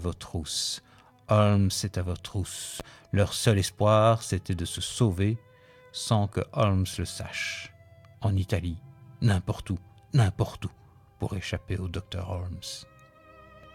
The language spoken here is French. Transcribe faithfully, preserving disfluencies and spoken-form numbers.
vos trousses. Holmes est à vos trousses. Leur seul espoir, c'était de se sauver sans que Holmes le sache. En Italie, n'importe où, n'importe où, pour échapper au docteur Holmes.